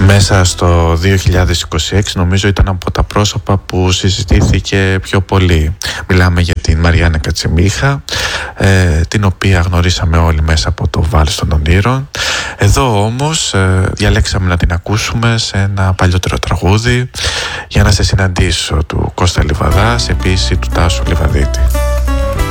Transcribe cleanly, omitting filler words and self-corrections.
Μέσα στο 2026 νομίζω ήταν από τα πρόσωπα που συζητήθηκε πιο πολύ. Μιλάμε για την Μαριάννα Κατσιμίχα, την οποία γνωρίσαμε όλοι μέσα από το Βάλς των Ονείρων. Εδώ όμως διαλέξαμε να την ακούσουμε σε ένα παλιότερο τραγούδι, «Για να σε συναντήσω» του Κώστα Λιβαδά σε ποίηση του Τάσου Λιβαδίτη.